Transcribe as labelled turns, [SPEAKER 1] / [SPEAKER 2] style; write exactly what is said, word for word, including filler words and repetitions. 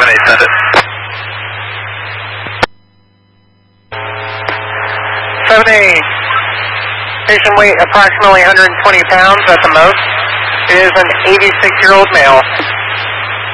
[SPEAKER 1] seven eight, send it.
[SPEAKER 2] seven eight, patient weight approximately one hundred twenty pounds at the most, is an eighty-six year old male.